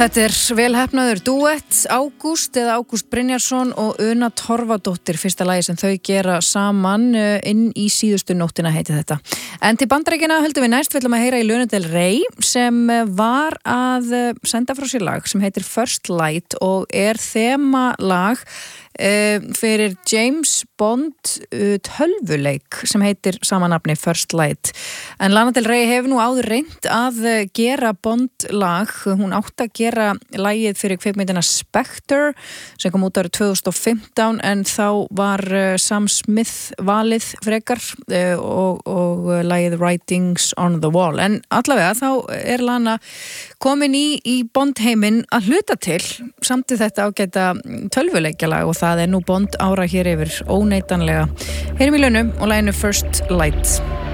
Þetta velheppnaður duett, Ágúst eða Ágúst Brynjarsson og Una Torfadóttir, fyrsta lagi sem þau gera saman inn í síðustu nóttina heiti þetta. En til Bandaríkjanna höldum við næst, við ætlum að heyra í Lana Del Rey sem var að senda frá sér lag sem heitir First Light og þemalag fyrir James Bond tölvuleik sem heitir sama nafni First Light. En Lana Del Rey hefur nú áður reynt að gera Bond lag, hún átti að gera lagið fyrir kvikmyndina Spectre sem kom út árið 2015 en þá var Sam Smith valið frekar og lagið Writings on the Wall. En allavega þá Lana komin í Bond heiminn að hluta til samt í þetta ágæta tölvuleikjalag og það nú Bond ára hér yfir óneitanlega. Heyrum í Lunu og laginu First Light.